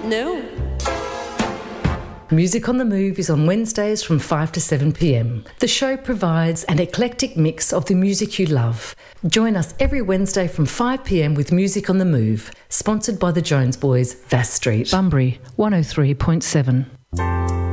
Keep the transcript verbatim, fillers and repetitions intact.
No. Music on the Move is on Wednesdays from five to seven p m. The show provides an eclectic mix of the music you love. Join us every Wednesday from five p m with Music on the Move, sponsored by the Jones Boys, Vass Street. Bunbury, one oh three point seven.